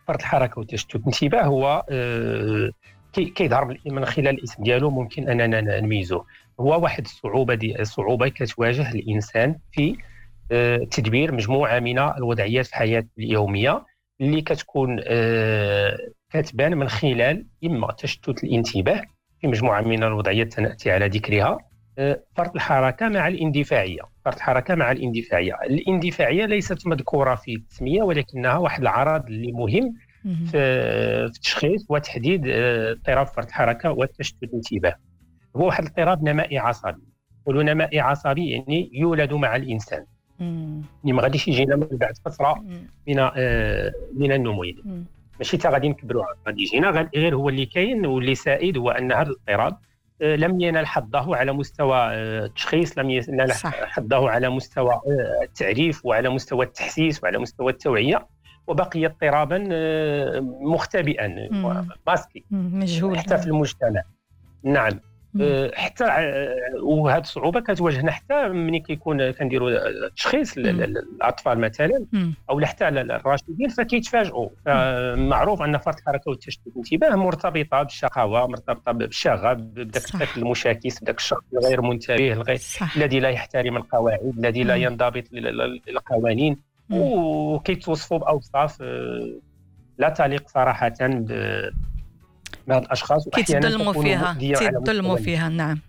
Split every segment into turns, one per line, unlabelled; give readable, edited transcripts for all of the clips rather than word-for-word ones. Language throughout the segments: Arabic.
فرط الحركه وتشتت الانتباه هو كيظهر من خلال الاسم ديالو، ممكن اننا نميزوه. هو واحد الصعوبه كتواجه الانسان في تدبير مجموعه من الوضعيات في حياته اليوميه، اللي كتكون كتبان من خلال اما تشتت الانتباه في مجموعه من الوضعيات سناتي على ذكرها. فرط الحركه مع الاندفاعيه. الاندفاعيه ليست مذكوره في التسميه، ولكنها واحد العرض اللي مهم في تشخيص وتحديد اضطراب فرط الحركه وتشتت الانتباه. هو واحد الاضطراب نمائي عصبي. نقولوا نمائي عصبي يعني يولد مع الانسان، يعني ما غاديش يجينا من بعد فتره من النمو، يعني ماشي حتى غادي نكبروا، غادي يجينا غير هو اللي كاين واللي سائد هو ان هذا الاضطراب لم ينال حظه على مستوى التشخيص، لم ينال حظه على مستوى التعريف وعلى مستوى التحسيس وعلى مستوى التوعيه، وبقي اضطرابا مختبئا ماسكي
مجهول
حتى في المجتمع. نعم. حتى وهذه الصعوبه كتواجهنا حتى ملي كنديروا تشخيص للاطفال مثلا او حتى الراشدين، فكيتفاجئوا. معروف ان فرط الحركه والتشتت الانتباه مرتبطه بالشقاوه، مرتبطه بالشغب، بداك الطفل المشاكس، بداك الشخص الغير منتبه، الذي لا يحترم القواعد، الذي لا ينضبط للقوانين، وكيتوصفوا باوصاف لا تليق صراحه مع الاشخاص،
واحيانا تظلموا فيها. نعم.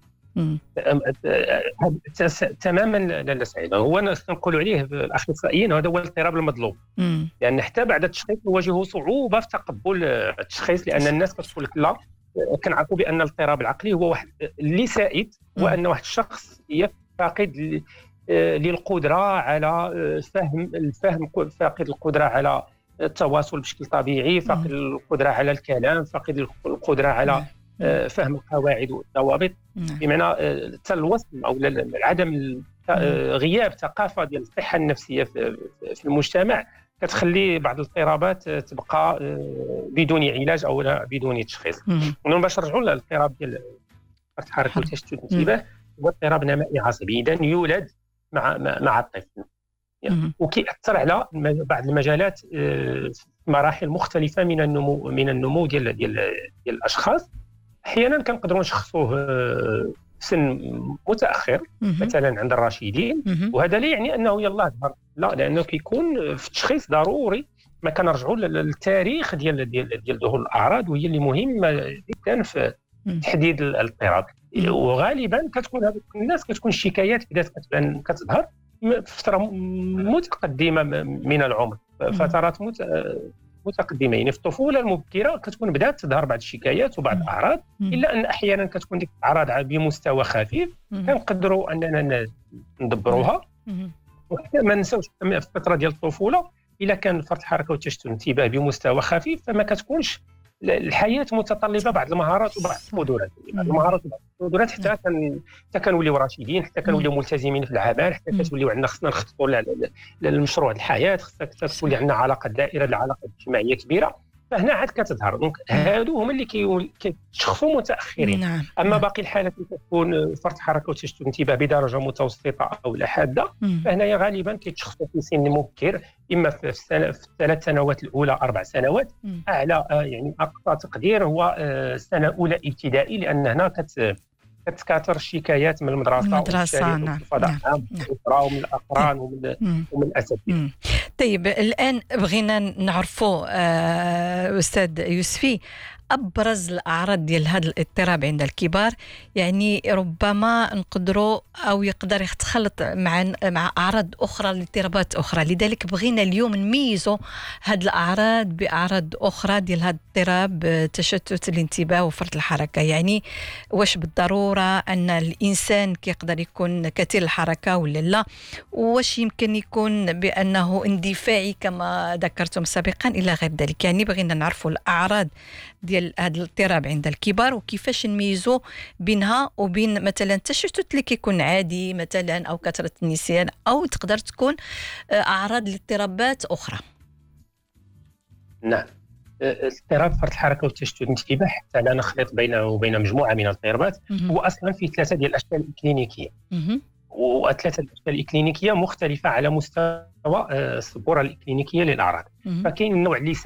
تماما. لا سعيد، هو نقولوا عليه الاخصائيين هذا هو الاضطراب المظلوم، لان حتى بعد التشخيص نواجهوا صعوبه في تقبل التشخيص، لان الناس كتقول لك لا، كنعرفوا بان الاضطراب العقلي هو واحد اللي سائد، وان واحد الشخص فاقد للقدره على الفهم، فاقد القدره على التواصل بشكل طبيعي، فاقد القدره على الكلام، فاقد القدره على فهم القواعد والضوابط، بمعنى حتى الوصم او عدم غياب ثقافه ديال الصحه النفسيه في المجتمع كتخلي بعض الاضطرابات تبقى بدون علاج او بدون تشخيص. باش نرجعوا للاضطراب ديال فرط الحركه وتشتت الانتباه، هو اضطراب نمائي عصبي، اذا يولد مع الطفل، وكيأثر على بعض المجالات في مراحل مختلفه من النمو ديال الاشخاص. احيانا كنقدروا نشخصوه في سن متاخر مثلا عند الراشدين، وهذا لا يعني انه يلاه ظهر، لا، لانه كيكون في التشخيص ضروري ما كنرجعوا للتاريخ ديال ظهور الاعراض، وهي اللي مهمه جدا في تحديد الاضطراب. وغالبا كتكون هذه الناس كتكون الشكايات بدات كتظهر في فتره متقدمه من العمر، فترات متقدمه، يعني في الطفوله المبكره كتكون بدات تظهر بعض الشكايات وبعض الاعراض، الا ان احيانا كتكون ديك الاعراض بمستوى خفيف كنقدروا اننا ندبروها. وحتى ما نساوش في الفتره ديال الطفوله الا كان فرط الحركه وتشتت الانتباه بمستوى خفيف، فما كتكونش الحياه متطلبه بعض المهارات وبعض القدرات، حتى كنوليو راشدين، حتى كنوليو ملتزمين في العمل، حتى كتوليو عندنا خصنا نخططوا للمشروع الحياه، خصك تولي عندنا علاقه دائره، العلاقه الاجتماعيه كبيره، فهنا عاد كتظهر. دونك هادو هما اللي كيتشخصوا متاخرين. اما باقي الحالات اللي كتكون فرط حركه وتشتت انتباه بدرجه متوسطه او لا حاده، فهنايا غالبا كيتشخصوا في سن مبكر، اما في الثلاث سنوات الاولى 4 سنوات، اعلى يعني اقصى تقدير هو السنه الاولى ابتدائي، لان هنا كتكاثر الشكايات من المدرسه
نعم.
ومن الاقران ومن الاساتذه.
طيب، الان بغينا نعرفوا استاذ يوسفي ابرز الاعراض ديال هذا الاضطراب عند الكبار، يعني ربما نقدروا او يقدر يختلط مع اعراض اخرى لاضطرابات اخرى، لذلك بغينا اليوم نميزوا هذه الاعراض باعراض اخرى ديال هذا الاضطراب تشتت الانتباه وفرط الحركه. يعني واش بالضروره ان الانسان كيقدر يكون كثير الحركه ولا لا؟ واش يمكن يكون بانه اندفاعي كما ذكرتم سابقا الى غير ذلك؟ يعني بغينا نعرفوا الاعراض ديال هذا الاضطراب عند الكبار، وكيفاش نميزوا بينها وبين مثلا التشتت اللي كيكون عادي مثلا، او كثره النسيان، او تقدر تكون اعراض لاضطرابات اخرى.
نعم. اضطراب فرط الحركه والتشتت الانتباه، حتى لا نخلط بينه وبين مجموعه من الاضطرابات، هو اصلا في 3 ديال الاشكال الكلينيكيه، والثلاثه الاشكال الكلينيكيه مختلفه على مستوى الصوره الكلينيكيه للاعراض. فكاين النوع اللي